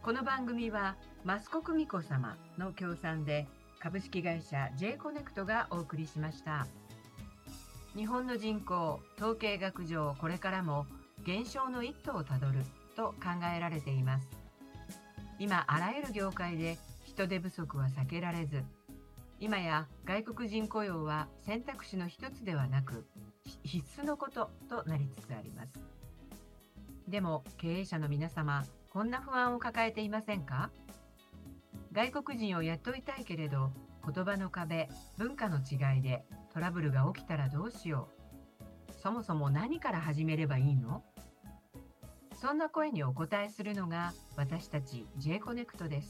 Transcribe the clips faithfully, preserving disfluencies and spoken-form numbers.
この番組は益子久美子様の協賛で株式会社 J コネクトがお送りしました。日本の人口統計学上、これからも減少の一途をたどると考えられています。今あらゆる業界で人手不足は避けられず、今や外国人雇用は選択肢の一つではなく必須のこととなりつつあります。でも経営者の皆様、こんな不安を抱えていませんか？外国人を雇いたいけれど、言葉の壁、文化の違いでトラブルが起きたらどうしよう。そもそも何から始めればいいの？そんな声にお答えするのが私たち J コネクトです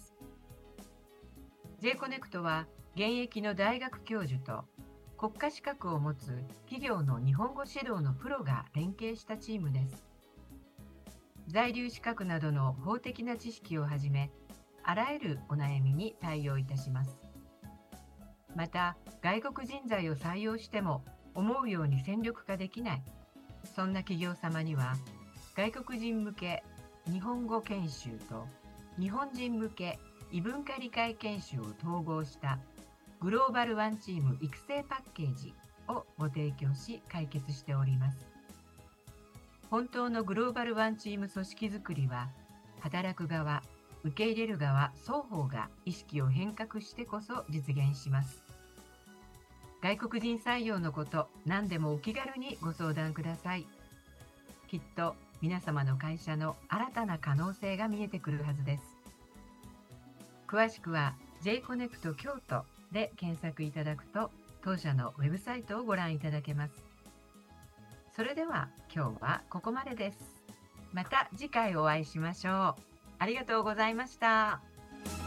。J コネクトは現役の大学教授と国家資格を持つ企業の日本語指導のプロが連携したチームです。在留資格などの法的な知識をはじめ、あらゆるお悩みに対応いたします。また、外国人材を採用しても思うように戦力化できない、そんな企業様には、外国人向け日本語研修と日本人向け異文化理解研修を統合したグローバルワンチーム育成パッケージをご提供し解決しております。本当のグローバルワンチーム組織づくりは、働く側、受け入れる側双方が意識を変革してこそ実現します。外国人採用のこと、何でもお気軽にご相談ください。きっと皆様の会社の新たな可能性が見えてくるはずです。詳しくは J コネクト京都で検索いただくと、当社のウェブサイトをご覧いただけます。それでは今日はここまでです。また次回お会いしましょう。ありがとうございました。